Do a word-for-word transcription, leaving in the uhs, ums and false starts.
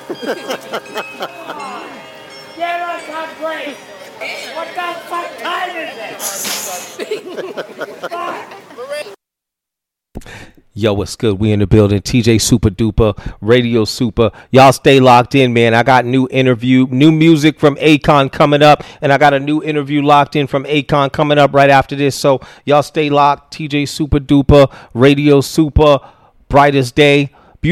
Get us a break. What the fuck time is it? Yo, what's good? We in the building. T J Super Duper, Radio Super. Y'all stay locked in, man. I got new interview, new music from Akon coming up, and I got a new interview locked in from Akon coming up right after this. So y'all stay locked. T J Super Duper, Radio Super, brightest day.